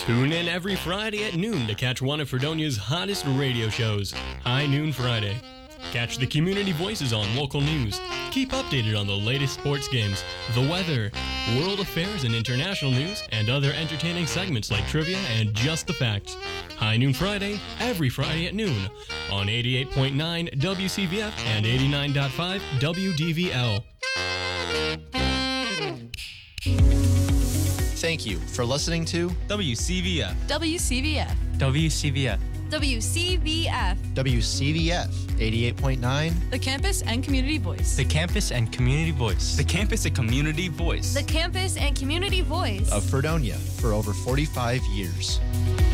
Tune in every Friday at noon to catch one of Fredonia's hottest radio shows, High Noon Friday. Catch the community voices on local news. Keep updated on the latest sports games, the weather, world affairs and international news, and other entertaining segments like trivia and just the facts. High Noon Friday, every Friday at noon on 88.9 WCVF and 89.5 WDVL. Thank you for listening to WCVF. WCVF. WCVF. WCVF. WCVF 88.9. The Campus and Community Voice. The Campus and Community Voice. The Campus and Community Voice. The Campus and Community Voice Of Fredonia for over 45 years.